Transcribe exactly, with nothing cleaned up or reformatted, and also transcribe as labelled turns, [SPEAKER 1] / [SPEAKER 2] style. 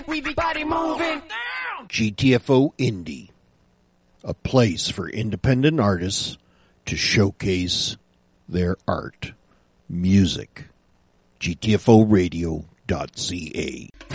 [SPEAKER 1] We be body moving.
[SPEAKER 2] G T F O Indie, a place for independent artists to showcase their art, music. G T F O radio dot C A.